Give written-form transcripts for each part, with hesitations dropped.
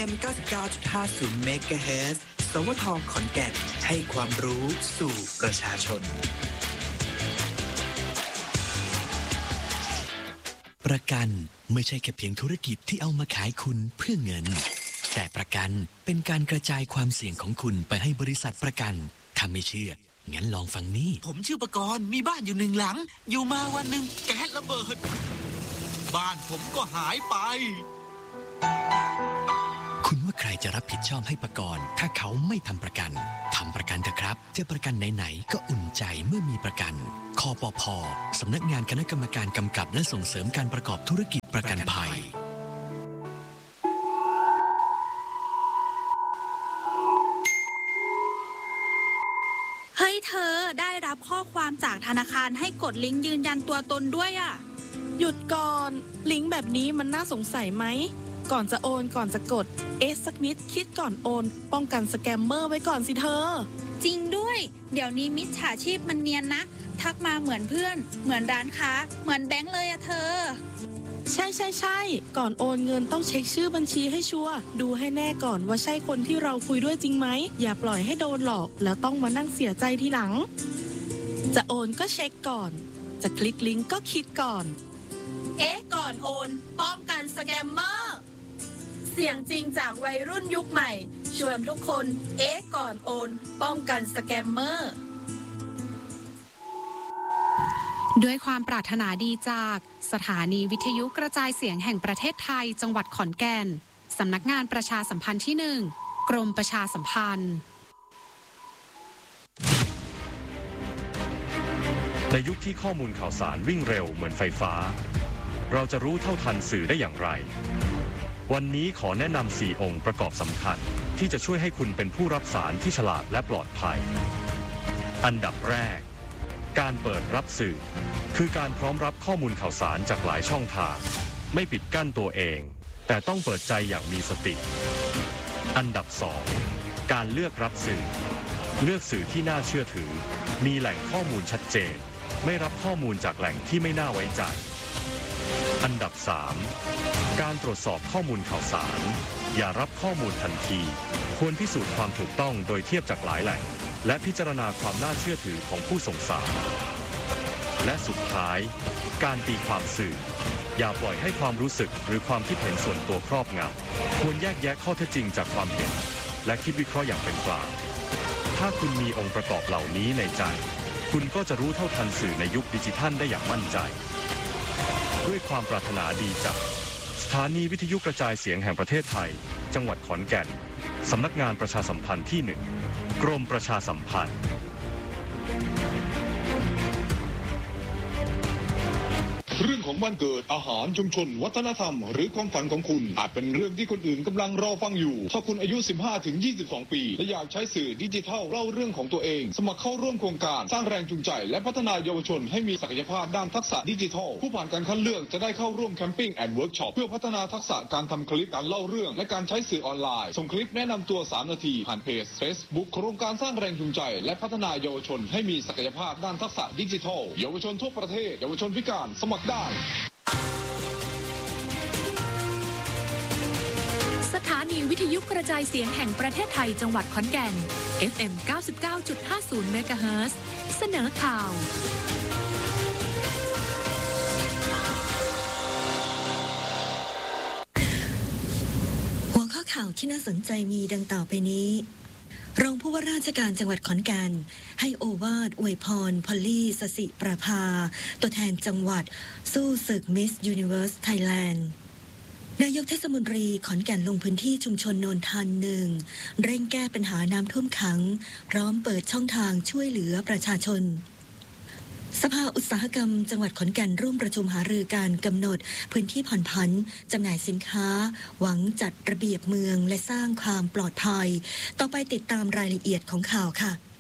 FM 99.50 MHz สวทขอนแก่นให้ความรู้สู่ประชาชนประกันไม่ใช่แค่เพียงธุรกิจที่เอามาขายคุณเพื่อเงินแต่ประกันเป็นการกระจายความเสี่ยงของคุณไปให้บริษัทประกันถ้าไม่เชื่องั้นลองฟังนี่ผมชื่อประกรณ์มีบ้านอยู่1 หลังอยู่มาวันหนึ่งแก๊สระเบิดบ้านผมก็หายไปคุณว่าใครจะรับผิดชอบให้ประกรณ์ถ้าเขาไม่ทำประกันทำประกันเถอะครับจะประกันไหนๆก็อุ่นใจเมื่อมีประกันคปภ.สำนักงานคณะกรรมการกำกับและส่งเสริมการประกอบธุรกิจประกันภัยเฮ้ยเธอได้รับข้อความจากธนาคารให้กดลิงก์ยืนยันตัวตนด้วยอ่ะหยุดก่อนลิงก์แบบนี้มันน่าสงสัยไหมก่อนจะโอนก่อนจะกดสักนิดคิดก่อนโอนป้องกันสแกมเมอร์ไว้ก่อนสิเธอจริงด้วยเดี๋ยวนี้มิจฉาชีพมันเนียนนะทักมาเหมือนเพื่อนเหมือนร้านค้าเหมือนแบงค์เลยอะเธอใช่ก่อนโอนเงินต้องเช็คชื่อบัญชีให้ชัวร์ดูให้แน่ก่อนว่าใช่คนที่เราคุยด้วยจริงไหมอย่าปล่อยให้โดนหลอกแล้วต้องมานั่งเสียใจทีหลังจะโอนก็เช็คก่อนจะคลิกลิงก์ก็คิดก่อนก่อนโอนป้องกันสแกมเมอร์เสียงจริงจากวัยรุ่นยุคใหม่ชวนทุกคนก่อนโอนป้องกันสแกมเมอร์ด้วยความปรารถนาดีจากสถานีวิทยุกระจายเสียงแห่งประเทศไทยจังหวัดขอนแก่นสำนักงานประชาสัมพันธ์ที่1กรมประชาสัมพันธ์ในยุคที่ข้อมูลข่าวสารวิ่งเร็วเหมือนไฟฟ้าเราจะรู้เท่าทันสื่อได้อย่างไรวันนี้ขอแนะนำ4 องค์ประกอบสำคัญที่จะช่วยให้คุณเป็นผู้รับสารที่ฉลาดและปลอดภัยอันดับแรกการเปิดรับสื่อคือการพร้อมรับข้อมูลข่าวสารจากหลายช่องทางไม่ปิดกั้นตัวเองแต่ต้องเปิดใจอย่างมีสติอันดับ2การเลือกรับสื่อเลือกสื่อที่น่าเชื่อถือมีแหล่งข้อมูลชัดเจนไม่รับข้อมูลจากแหล่งที่ไม่น่าไว้ใจอันดับ3การตรวจสอบข้อมูลข่าวสารอย่ารับข้อมูลทันทีควรพิสูจน์ความถูกต้องโดยเทียบจากหลายแหล่งและพิจารณาความน่าเชื่อถือของผู้ส่งสารและสุดท้ายการตีความสื่ออย่าปล่อยให้ความรู้สึกหรือความคิดเห็นส่วนตัวครอบงำควรแยกแยะข้อเท็จจริงจากความเห็นและคิดวิเคราะห์อย่างเป็นกลางถ้าคุณมีองค์ประกอบเหล่านี้ในใจคุณก็จะรู้เท่าทันสื่อในยุคดิจิทัลได้อย่างมั่นใจด้วยความปรารถนาดีจากสถานีวิทยุกระจายเสียงแห่งประเทศไทยจังหวัดขอนแก่นสำนักงานประชาสัมพันธ์ที่1กรมประชาสัมพันธ์เรื่องของบ้านเกิดอาหารชุมชนวัฒนธรรมหรือความฝันของคุณอาจเป็นเรื่องที่คนอื่นกำลังรอฟังอยู่ถ้าคุณอายุ 15-22 ปีและอยากใช้สื่อดิจิทัลเล่าเรื่องของตัวเองสมัครเข้าร่วมโครงการสร้างแรงจูงใจและพัฒนาเยาวชนให้มีศักยภาพด้านทักษะดิจิทัลผู้ผ่านการคัดเลือกจะได้เข้าร่วมแคมปิ้งแอนด์เวิร์กช็อปเพื่อพัฒนาทักษะการทำคลิปการเล่าเรื่องและการใช้สื่อออนไลน์ส่งคลิปแนะนำตัว3 นาทีผ่านเพจ Facebook โครงการสร้างแรงจูงใจและพัฒนาเยาวชนให้มีศักยภาพด้านทักษะดิจิทัลเยาวชนทั่วประเทศเยาวชนพิการสมัครได้สถานีวิทยุกระจายเสียงแห่งประเทศไทยจังหวัดขอนแก่น FM 99.50 MHz เสนอข่าวหัวข้อข่าวที่น่าสนใจมีดังต่อไปนี้รองผู้ว่าราชการจังหวัดขอนแก่นให้โอวาทอวยพรพอลลี่สสิประภาตัวแทนจังหวัดสู้ศึกมิสยูนิเวิร์สไทยแลนด์นายกเทศมนตรีขอนแก่นลงพื้นที่ชุมชนโนนทัน1เร่งแก้ปัญหาน้ำท่วมขังพร้อมเปิดช่องทางช่วยเหลือประชาชนสภาอุตสาหกรรมจังหวัดขอนแก่นร่วมประชุมหารือการกำหนดพื้นที่ผ่อนผันจำหน่ายสินค้าหวังจัดระเบียบเมืองและสร้างความปลอดภัยต่อไปติดตามรายละเอียดของข่าวค่ะ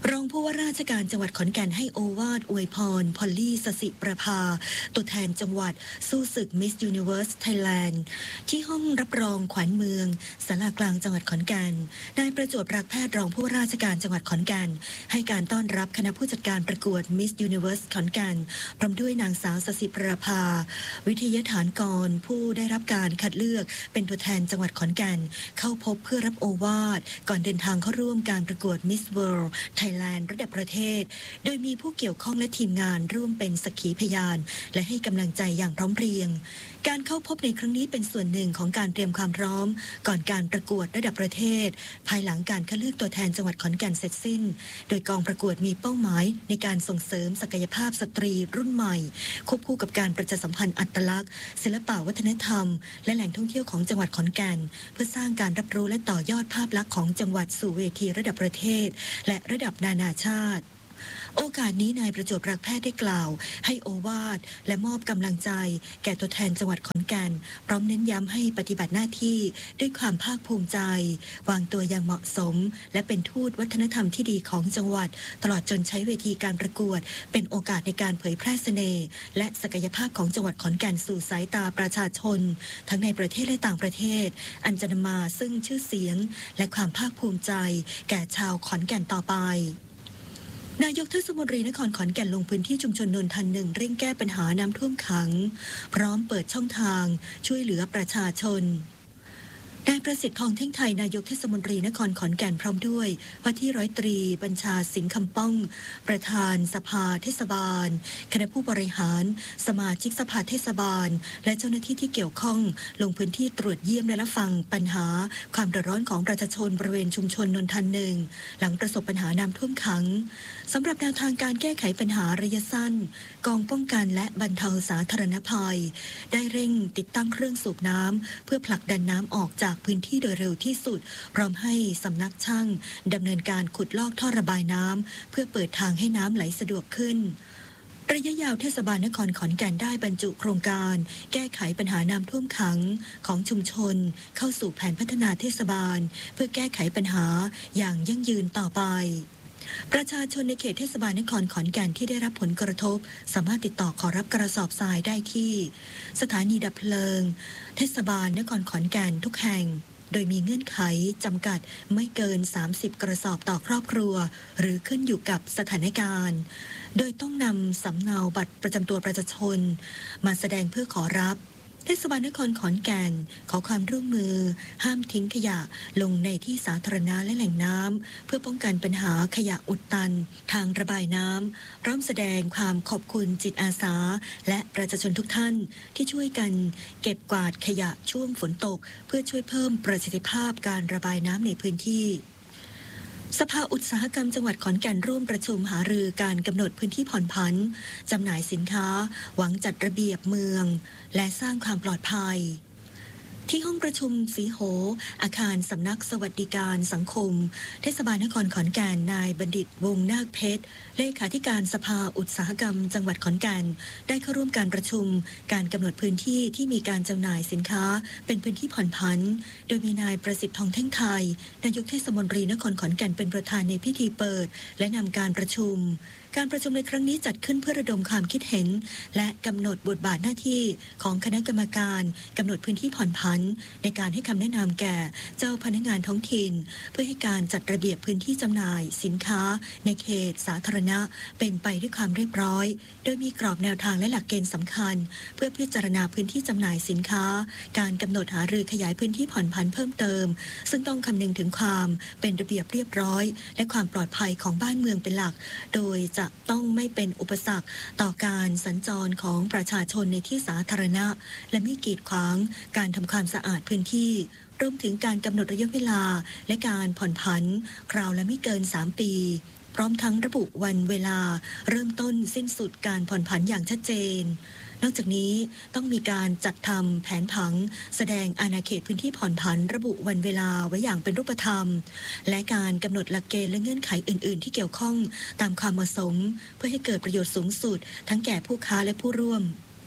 รองผู้ว่าราชการจังหวัดขอนแก่นให้โอวาทอวยพรพอลลี่สสิประภาตัวแทนจังหวัดสู้ศึก Miss Universe Thailand ที่ห้องรับรองขวัญเมืองศาลากลางจังหวัดขอนแก่นนายประจวบรักแพทย์รองผู้ว่าราชการจังหวัดขอนแก่นให้การต้อนรับคณะผู้จัดการประกวด Miss Universe ขอนแก่นพร้อมด้วยนางสาวสสิประภาวิทยาฐานกรผู้ได้รับการคัดเลือกเป็นตัวแทนจังหวัดขอนแก่นเข้าพบเพื่อรับโอวาทก่อนเดินทางเข้าร่วมการประกวด Miss World Thailand ระดับประเทศโดยมีผู้เกี่ยวข้องและทีมงานร่วมเป็นสักขีพยานและให้กำลังใจอย่างพร้อมเพรียงการเข้าพบในครั้งนี้เป็นส่วนหนึ่งของการเตรียมความพร้อมก่อนการประกวดระดับประเทศภายหลังการคัดเลือกตัวแทนจังหวัดขอนแก่นเสร็จสิ้นโดยกองประกวดมีเป้าหมายในการส่งเสริมศักยภาพสตรีรุ่นใหม่ควบคู่กับการประชาสัมพันธ์อัตลักษณ์ศิลปวัฒนธรรมและแหล่งท่องเที่ยวของจังหวัดขอนแก่นเพื่อสร้างการรับรู้และต่อยอดภาพลักษณ์ของจังหวัดสู่เวทีระดับประเทศและระดับนานาชาติโอกาสนี้นายประจวบรักแพทย์ได้กล่าวให้โอวาทและมอบกำลังใจแก่ตัวแทนจังหวัดขอนแก่นพร้อมเน้นย้ำให้ปฏิบัติหน้าที่ด้วยความภาคภูมิใจวางตัวอย่างเหมาะสมและเป็นทูตวัฒนธรรมที่ดีของจังหวัดตลอดจนใช้เวทีการประกวดเป็นโอกาสในการเผยแพร่เสน่ห์และศักยภาพของจังหวัดขอนแก่นสู่สายตาประชาชนทั้งในประเทศและต่างประเทศอันจะนำมาซึ่งชื่อเสียงและความภาคภูมิใจแก่ชาวขอนแก่นต่อไปนายกเทศมนตรีนครขอนแก่นลงพื้นที่ชุมชนนนทันหนึ่งเร่งแก้ปัญหาน้ำท่วมขังพร้อมเปิดช่องทางช่วยเหลือประชาชนนายประสิทธิ์ทองเท่งไทยนายกเทศมนตรีนครขอนแก่นพร้อมด้วยว่าที่ร้อยตรีบัญชาสิงห์คำป้องประธานสภาเทศบาลคณะผู้บริหารสมาชิกสภาเทศบาลและเจ้าหน้าที่ที่เกี่ยวข้องลงพื้นที่ตรวจเยี่ยมและรับฟังปัญหาความเดือดร้อนของประชาชนบริเวณชุมชนนนทันหนึ่งหลังประสบปัญหาน้ำท่วมขังสำหรับแนวทางการแก้ไขปัญหาระยะสั้นกองป้องกันและบรรเทาสาธารณภัยได้เร่งติดตั้งเครื่องสูบน้ำเพื่อผลักดันน้ำออกจากพื้นที่โดยเร็วที่สุดพร้อมให้สำนักช่างดำเนินการขุดลอกท่อระบายน้ำเพื่อเปิดทางให้น้ำไหลสะดวกขึ้นระยะยาวเทศบาลนครขอนแก่นได้บรรจุโครงการแก้ไขปัญหาน้ำท่วมขังของชุมชนเข้าสู่แผนพัฒนาเทศบาลเพื่อแก้ไขปัญหาอย่างยั่งยืนต่อไปประชาชนในเขตเทศบาลนครขอนแก่นที่ได้รับผลกระทบสามารถติดต่อขอรับกระสอบทรายได้ที่สถานีดับเพลิงเทศบาลนครขอนแก่นทุกแห่งโดยมีเงื่อนไขจำกัดไม่เกิน30กระสอบต่อครอบครัวหรือขึ้นอยู่กับสถานการณ์โดยต้องนำสำเนาบัตรประจำตัวประชาชนมาแสดงเพื่อขอรับเทศบาลนครขอนแก่นขอความร่วมมือห้ามทิ้งขยะลงในที่สาธารณะและแหล่งน้ำเพื่อป้องกันปัญหาขยะอุดตันทางระบายน้ำพร้อมแสดงความขอบคุณจิตอาสาและประชาชนทุกท่านที่ช่วยกันเก็บกวาดขยะช่วงฝนตกเพื่อช่วยเพิ่มประสิทธิภาพการระบายน้ำในพื้นที่สภาอุตสาหกรรมจังหวัดขอนแก่นร่วมประชุมหารือการกำหนดพื้นที่ผ่อนผันจำหน่ายสินค้าหวังจัดระเบียบเมืองและสร้างความปลอดภัยที่ห้องประชุมสีโหอาคารสำนักสวัสดิการสังคมเทศบาลนครขอนแก่นนายบัณฑิตวงศ์นาคเพชรเลขาธิการสภาอุตสาหกรรมจังหวัดขอนแก่นได้เข้าร่วมการประชุมการกำหนดพื้นที่ที่มีการจำหน่ายสินค้าเป็นพื้นที่ผ่อนผันโดยมีนายประสิทธิ์ทองเท่งไทยนายกเทศมนตรีนครขอนแก่นเป็นประธานในพิธีเปิดและนำการประชุมในครั้งนี้จัดขึ้นเพื่อระดมความคิดเห็นและกำหนดบทบาทหน้าที่ของคณะกรรมการกำหนดพื้นที่ผ่อนผันในการให้คำแนะนำแก่เจ้าพนักงานท้องถิ่นเพื่อให้การจัดระเบียบพื้นที่จำหน่ายสินค้าในเขตสาธารณะเป็นไปด้วยความเรียบร้อยโดยมีกรอบแนวทางและหลักเกณฑ์สำคัญเพื่อพิจารณาพื้นที่จำหน่ายสินค้าการกำหนดหารือขยายพื้นที่ผ่อนผันเพิ่มเติมซึ่งต้องคำนึงถึงความเป็นระเบียบเรียบร้อยและความปลอดภัยของบ้านเมืองเป็นหลักโดยจะต้องไม่เป็นอุปสรรคต่อการสัญจรของประชาชนในที่สาธารณะและไม่กีดขวางการทำความสะอาดพื้นที่รวมถึงการกำหนดระยะเวลาและการผ่อนผันคราวละไม่เกิน3 ปีพร้อมทั้งระบุวันเวลาเริ่มต้นสิ้นสุดการผ่อนผันอย่างชัดเจนนอกจากนี้ต้องมีการจัดทำแผนผังแสดงอาณาเขตพื้นที่ผ่อนผันระบุวันเวลาไว้อย่างเป็นรูปธรรมและการกำหนดหลักเกณฑ์และเงื่อนไขอื่นๆที่เกี่ยวข้องตามความเหมาะสมเพื่อให้เกิดประโยชน์สูงสุดทั้งแก่ผู้ค้าและผู้ร่วม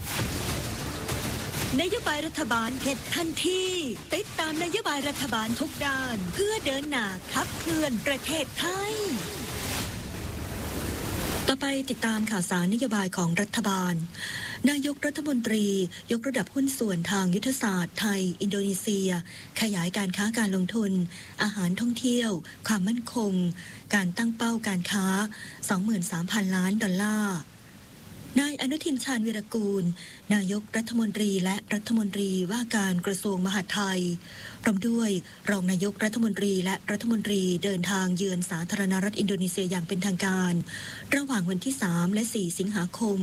นโยบายรัฐบาลเห็นทันทีติดตามนโยบายรัฐบาลทุกด้านเพื่อเดินหน้าขับเคลื่อนประเทศไทยต่อไปติดตามข่าวสารนโยบายของรัฐบาลนายกรัฐมนตรียกระดับหุ้นส่วนทางยุทธศาสตร์ไทยอินโดนีเซียขยายการค้าการลงทุนอาหารท่องเที่ยวความมั่นคงการตั้งเป้าการค้า 23,000 ล้านดอลลาร์นายอนุทินชาญวีรกูลนายกรัฐมนตรีและรัฐมนตรีว่าการกระทรวงมหาดไทยพร้อมด้วยรองนายกรัฐมนตรีและรัฐมนตรีเดินทางเยือนสาธารณรัฐอินโดนีเซียอย่างเป็นทางการระหว่างวันที่ 3 และ 4 สิงหาคม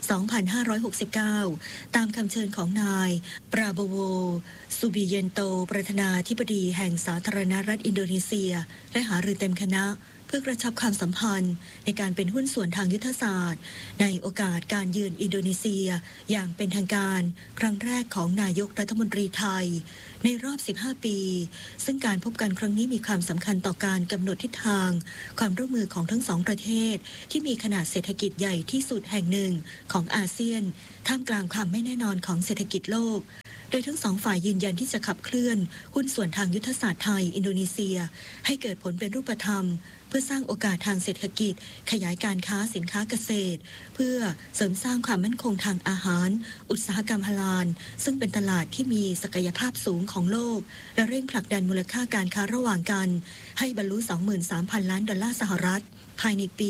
2569 ตามคำเชิญของนายปราโบโว ซูบิเยนโตประธานาธิบดีแห่งสาธารณรัฐอินโดนีเซียและหารือเต็มคณะเพื่อกระชับความสัมพันธ์ในการเป็นหุ้นส่วนทางยุทธศาสตร์ในโอกาสการเยือนอินโดนีเซียอย่างเป็นทางการครั้งแรกของนายกรัฐมนตรีไทยในรอบ 15 ปีซึ่งการพบกันครั้งนี้มีความสำคัญต่อการกำหนดทิศทางความร่วมมือของทั้งสองประเทศที่มีขนาดเศรษฐกิจใหญ่ที่สุดแห่งหนึ่งของอาเซียนท่ามกลางความไม่แน่นอนของเศรษฐกิจโลกโดยทั้งสองฝ่ายยืนยันที่จะขับเคลื่อนหุ้นส่วนทางยุทธศาสตร์ไทยอินโดนีเซียให้เกิดผลเป็นรูปธรรมเพื่อสร้างโอกาสทางเศรษฐกิจขยายการค้าสินค้าเกษตรเพื่อเสริมสร้างความมั่นคงทางอาหารอุตสาหกรรมฮาลาลซึ่งเป็นตลาดที่มีศักยภาพสูงของโลกและเร่งผลักดันมูลค่าการค้าระหว่างกันให้บรรลุ 23,000 ล้านดอลลาร์สหรัฐภายในปี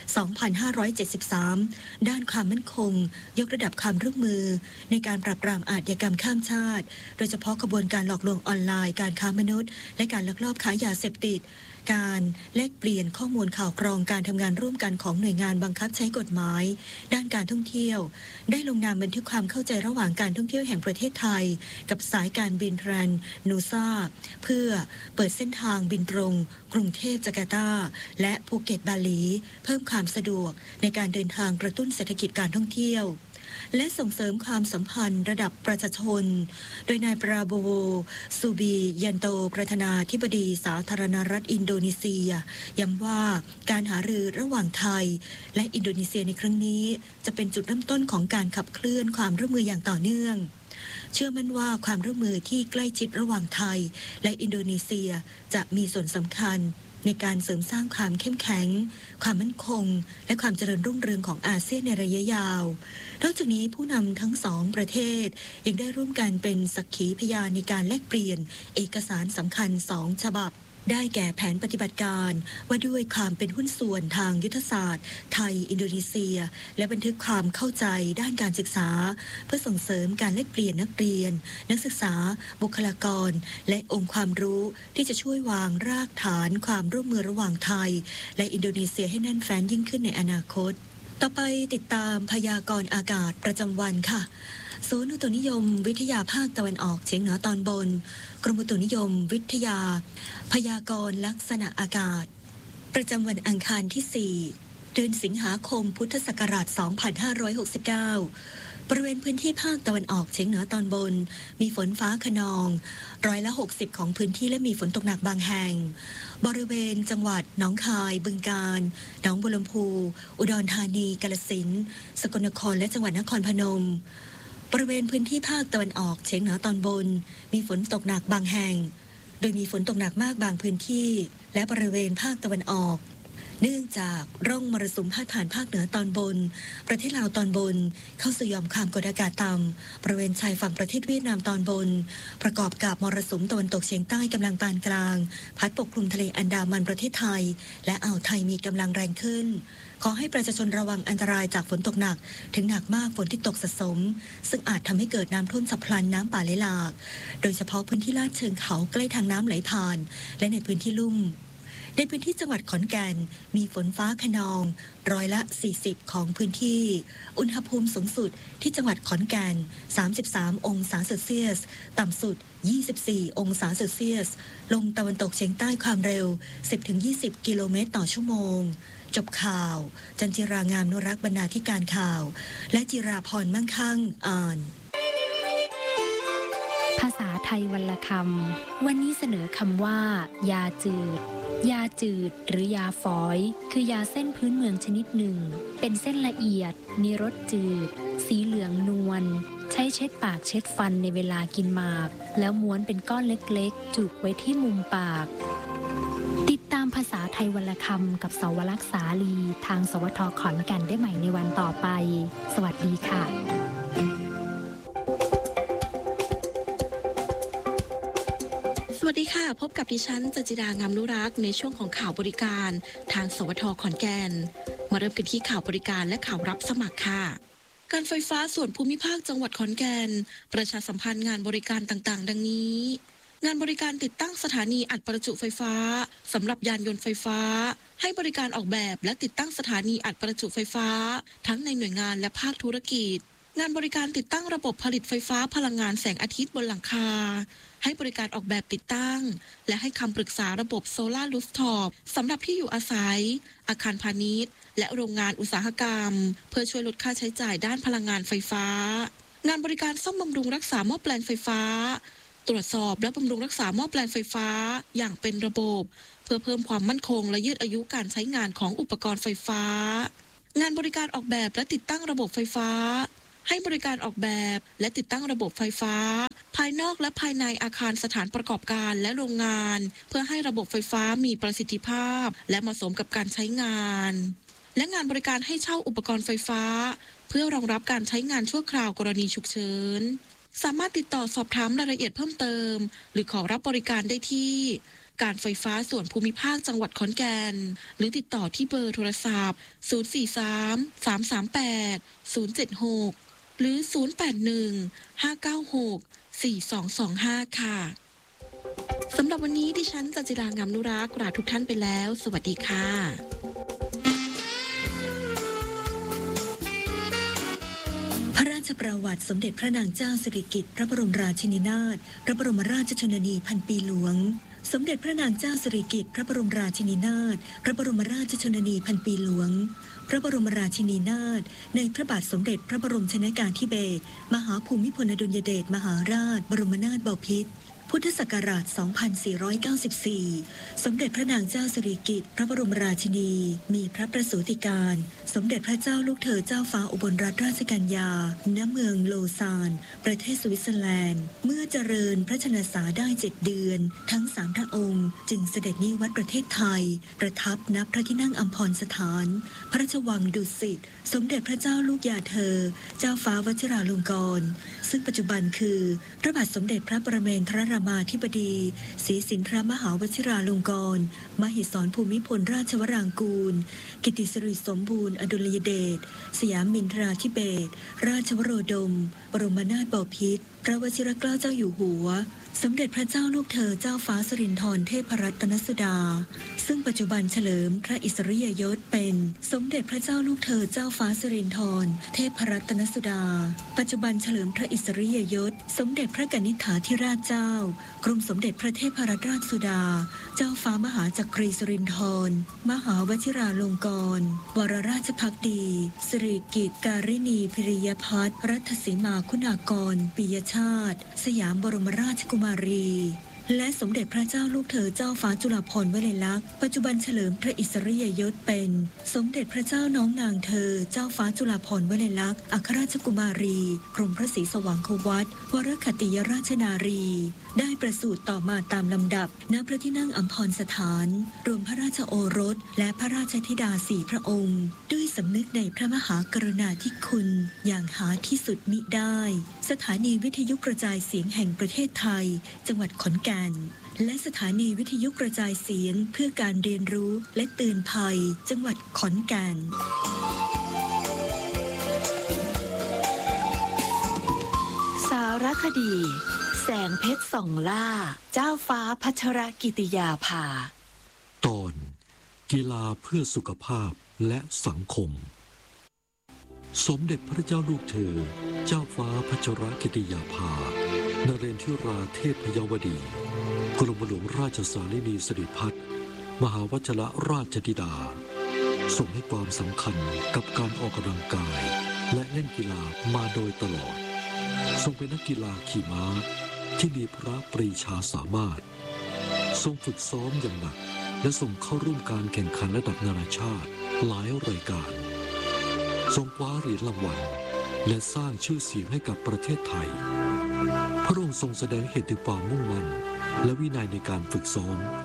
2573 ด้านความมั่นคงยกระดับความร่วมมือในการปราบปรามอาชญากรรมข้ามชาติโดยเฉพาะขบวนการหลอกลวงออนไลน์การค้ามนุษย์และการลักลอบค้ายาเสพติดการแลกเปลี่ยนข้อมูลข่าวกรองการทำงานร่วมกันของหน่วยงานบังคับใช้กฎหมายด้านการท่องเที่ยวได้ลงนามบันทึกความเข้าใจระหว่างการท่องเที่ยวแห่งประเทศไทยกับสายการบินทรานนูซาเพื่อเปิดเส้นทางบินตรงกรุงเทพจาการ์ตาและภูเก็ตบาหลีเพิ่มความสะดวกในการเดินทางกระตุ้นเศรษฐกิจการท่องเที่ยวและส่งเสริมความสัมพันธ์ระดับประชาชนโดยนายปราโบโว ซูบิยันโตประธานาธิบดีสาธารณรัฐอินโดนีเซียย้ำว่าการหารือระหว่างไทยและอินโดนีเซียในครั้งนี้จะเป็นจุดเริ่มต้นของการขับเคลื่อนความร่วมมืออย่างต่อเนื่องเชื่อมั่นว่าความร่วมมือที่ใกล้ชิดระหว่างไทยและอินโดนีเซียจะมีส่วนสำคัญในการเสริมสร้างความเข้มแข็งความมั่นคงและความเจริญรุ่งเรืองของอาเซียนในระยะยาวนอกจากนี้ผู้นำทั้งสองประเทศยังได้ร่วมกันเป็นสักขีพยานในการแลกเปลี่ยนเอกสารสำคัญ2 ฉบับได้แก่แผนปฏิบัติการว่าด้วยความเป็นหุ้นส่วนทางยุทธศาสตร์ไทยอินโดนีเซียและบันทึกความเข้าใจด้านการศึกษาเพื่อส่งเสริมการแลกเปลี่ยนนักเรียนนักศึกษาบุคลากรและองค์ความรู้ที่จะช่วยวางรากฐานความร่วมมือระหว่างไทยและอินโดนีเซียให้แน่นแฟ้นยิ่งขึ้นในอนาคตต่อไปติดตามพยากรณ์อากาศประจำวันค่ะศูนย์อุตุนิยมวิทยาภาคตะวันออกเฉียงเหนือตอนบนกรมอุตุนิยมวิทยาพยากรณ์ลักษณะอากาศประจำวันอังคารที่ 4 เดือนสิงหาคมพุทธศักราช 2569 บริเวณพื้นที่ภาคตะวันออกเฉียงเหนือตอนบนมีฝนฟ้าคะนอง60%ของพื้นที่และมีฝนตกหนักบางแห่งบริเวณจังหวัดหนองคายบึงกาฬหนองบัวลำพูอุดรธานีกาฬสินธุ์สกลนครและจังหวัดนครพนมบริเวณพื้นที่ภาคตะวันออกเฉียงเหนือตอนบนมีฝนตกหนักบางแห่งโดยมีฝนตกหนักมากบางพื้นที่และบริเวณภาคตะวันออกเนื่องจากร่องมรสุมพาดผ่านภาคเหนือตอนบนประเทศลาวตอนบนเข้าสู่หย่อมความกดอากาศต่ำบริเวณชายฝั่งประเทศเวียดนามตอนบนประกอบกับมรสุมตะวันตกเฉียงใต้กำลังปานกลางพัดปกคลุมทะเลอันดามันประเทศไทยและอ่าวไทยมีกำลังแรงขึ้นขอให้ประชาชนระวังอันตรายจากฝนตกหนักถึงหนักมากฝนที่ตกสะสมซึ่งอาจทำให้เกิดน้ำท่วมฉับพลันน้ำป่าไหลหลากโดยเฉพาะพื้นที่ลาดเชิงเขาใกล้ทางน้ำไหลผ่านและในพื้นที่ลุ่มในพื้นที่จังหวัดขอนแก่นมีฝนฟ้าคะนอง40%ของพื้นที่อุณหภูมิสูงสุดที่จังหวัดขอนแก่น33 องศาเซลเซียสต่ำสุด24 องศาเซลเซียสลมตะวันตกเฉียงใต้ความเร็ว 10-20 กิโลเมตรต่อชั่วโมงจบข่าวจันจิรางามนุรักษ์บรรณาธิการข่าวและจิราพรมั่งคั่งอ่านภาษาไทยวรรณคำวันนี้เสนอคำว่ายาจืดยาจืดหรือยาฝอยคือยาเส้นพื้นเมืองชนิดหนึ่งเป็นเส้นละเอียดมีรสจืดสีเหลืองนวลใช้เช็ดปากเช็ดฟันในเวลากินหมากแล้วม้วนเป็นก้อนเล็กๆจุกไว้ที่มุมปากติดตามภาษาไทยวรรณคำกับสวรักษ์สาลีทางสวทขอนแก่นได้ใหม่ในวันต่อไปสวัสดีค่ะสวัสดีค่ะพบกับดิฉันจันจิรางามนุรักษ์ในช่วงของข่าวบริการทางสวทขอนแก่นมาเริ่มกันที่ข่าวบริการและข่าวรับสมัครค่ะการไฟฟ้าส่วนภูมิภาคจังหวัดขอนแก่นประชาสัมพันธ์งานบริการต่างๆดังนี้งานบริการติดตั้งสถานีอัดประจุไฟฟ้าสำหรับยานยนต์ไฟฟ้าให้บริการออกแบบและติดตั้งสถานีอัดประจุไฟฟ้าทั้งในหน่วยงานและภาคธุรกิจงานบริการติดตั้งระบบผลิตไฟฟ้าพลังงานแสงอาทิตย์บนหลังคาให้บริการออกแบบติดตั้งและให้คำปรึกษาระบบโซลาร์รูฟท็อปสำหรับที่อยู่อาศัยอาคารพาณิชย์และโรงงานอุตสาหกรรมเพื่อช่วยลดค่าใช้จ่ายด้านพลังงานไฟฟ้างานบริการซ่อมบำรุงรักษาหม้อแปลงไฟฟ้าตรวจสอบและบำรุงรักษาหม้อแปลงไฟฟ้าอย่างเป็นระบบเพื่อเพิ่มความมั่นคงและยืดอายุการใช้งานของอุปกรณ์ไฟฟ้างานบริการออกแบบและติดตั้งระบบไฟฟ้าให้บริการออกแบบและติดตั้งระบบไฟฟ้าภายนอกและภายในอาคารสถานประกอบการและโรงงานเพื่อให้ระบบไฟฟ้ามีประสิทธิภาพและเหมาะสมกับการใช้งานและงานบริการให้เช่าอุปกรณ์ไฟฟ้าเพื่อรองรับการใช้งานชั่วคราวกรณีฉุกเฉินสามารถติดต่อสอบถามรายละเอียดเพิ่มเติมหรือขอรับบริการได้ที่การไฟฟ้าส่วนภูมิภาคจังหวัดขอนแก่นหรือติดต่อที่เบอร์โทรศัพท์043-338-076หรือ081-596-4225ค่ะสำหรับวันนี้ดิฉันจันจิรางามนุรักษ์ลาทุกท่านไปแล้วสวัสดีค่ะพระราชประวัติสมเด็จพระนางเจ้าสิริกิติ์พระบรมราชินีนาถพระบรมราชชนนีพันปีหลวงสมเด็จพระนางเจ้าสิริกิติ์พระบรมราชินีนาถพระบรมราชชนนีพันปีหลวงพระบรมราชินีนาถในพระบาทสมเด็จพระบรมชนกาธิเบศรมหาภูมิพลอดุลยเดชมหาราชบรมนาถบพิตรพุทธศักราช 2494 สมเด็จพระนางเจ้าสิริกิติ์พระบรมราชินีมีพระประสูติการสมเด็จพระเจ้าลูกเธอเจ้าฟ้าอุบลรัตนราชกัญญาณเมืองโลซานประเทศสวิตเซอร์แลนด์เมื่อเจริญพระชนสาได้7 เดือนทั้ง3 พระองค์จึงเสด็จนิวัตรประเทศไทยประทับณพระที่นั่งอัมพรสถานพระราชวังดุสิตสมเด็จพระเจ้าลูกยาเธอเจ้าฟ้าวชิราลงกรณ์ซึ่งปัจจุบันคือพระบาทสมเด็จพระปรเมนทรรามาธิบดีศรีสินทรมหาวชิราลงกรณ์มหิศรภูมิพลราชวรางกูลกิตติสิริสมบูรณ์อดุลยเดชสยามมินทราธิเบศรราชวโรดมบรมนาถบพิตรพระวชิรเกล้าเจ้าอยู่หัวสมเด็จพระเจ้าลูกเธอเจ้าฟ้าสิรินธรเทพรัตนสุดาซึ่งปัจจุบันเฉลิมพระอิสริยยศเป็นสมเด็จพระเจ้าลูกเธอเจ้าฟ้าสิรินธรเทพรัตนสุดาปัจจุบันเฉลิมพระอิสริยยศสมเด็จพระกนิษฐาธิราชเจ้ากรมสมเด็จพระเทพรัตนราชสุดาเจ้าฟ้ามหาจักรีสิรินธรมหาวชิราลงกรณ์วรราชภักดีสิริกิติ์การิณีพิริยพัฒน์รัตสีมาคุณากรปิยชาติสยามบรมราชกุมารีและสมเด็จพระเจ้าลูกเธอเจ้าฟ้าจุฬาภรณ์วลัยลักษณ์ปัจจุบันเฉลิมพระอิสริยยศเป็นสมเด็จพระเจ้าน้องนางเธอเจ้าฟ้าจุฬาภรณ์วลัยลักษณ์อัครราชกุมารีกรมพระศรีสว่างควัตรวรคติยราชนารีได้ประสูติต่อมาตามลำดับณพระที่นั่งอัมพรสถานรวมพระราชโอรสและพระราชธิดา4 พระองค์ด้วยสำนึกในพระมหากรุณาธิคุณอย่างหาที่สุดมิได้สถานีวิทยุกระจายเสียงแห่งประเทศไทยจังหวัดขอนแก่นและสถานีวิทยุกระจายเสียงเพื่อการเรียนรู้และเตือนภัยจังหวัดขอนแก่นสารคดีแสงเพชรส่องล่าเจ้าฟ้าพัชรกิติยาภาตอนกีฬาเพื่อสุขภาพและสังคมสมเด็จพระเจ้าลูกเธอเจ้าฟ้าพัชรกิติยาภานเรนทิราเทพยวดีกรมหลวงราชสารินีสิริพัฒน์มหาวชิรราชธิดาทรงให้ความสำคัญกับการออกกำลังกายและเล่นกีฬามาโดยตลอดทรงเป็นนักกีฬาขี่ม้าที่มีพระปรีชาสามารถทรงฝึกซ้อมอย่างหนักและทรงเข้าร่วมการแข่งขันระดับนานาชาติหลายรายการทรงคว้าเหรียญรางวัลและสร้างชื่อเสียงให้กับประเทศไทยพระองค์ทรงแสดงเห็นถึงความมุ่งมั่นและวินัยในการฝึกซ้อม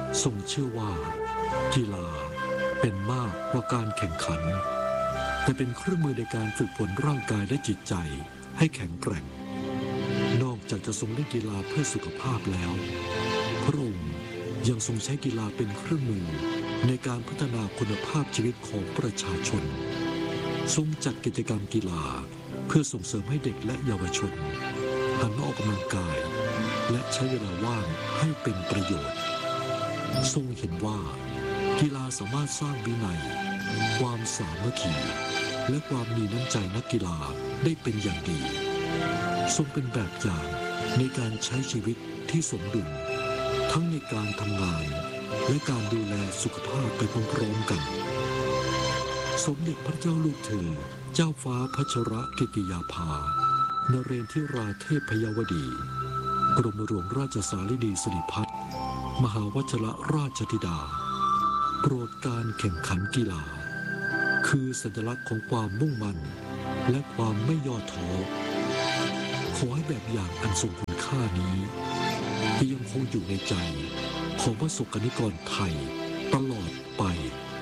ทรงเชื่อว่ากีฬาเป็นมากกว่าการแข่งขันแต่เป็นเครื่องมือในการฝึกฝนร่างกายและจิตใจให้แข็งแกร่งนอกจากจะทรงเล่นกีฬาเพื่อสุขภาพแล้วพระองค์ยังทรงใช้กีฬาเป็นเครื่องมือในการพัฒนาคุณภาพชีวิตของประชาชนทรงจัดกิจกรรมกีฬาเพื่อส่งเสริมให้เด็กและเยาวชนหันมาออกกำลังกายและใช้เวลาว่างให้เป็นประโยชน์ทรงเห็นว่ากีฬาสามารถสร้างวินัยความสามัคคีและความมีน้ำใจนักกีฬาได้เป็นอย่างดีทรงเป็นแบบอย่างในการใช้ชีวิตที่สมดุลทั้งในการทำงานและการดูแลสุขภาพไปพร้อมๆกันสมเด็จพระเจ้าลูกเธอเจ้าฟ้าพัชรกิติยาภานเรนทิราเทพยวดีกรมหลวงราชสารินีสิริพัฒน์มหาวชรราชธิดาโปรดการแข่งขันกีฬาคือสัญลักษณ์ของความมุ่งมั่นและความไม่ย่อท้อขอให้แบบอย่างอันทรงคุณค่านี้ที่ยังคงอยู่ในใจของประสบกนิกรไทยตลอดไป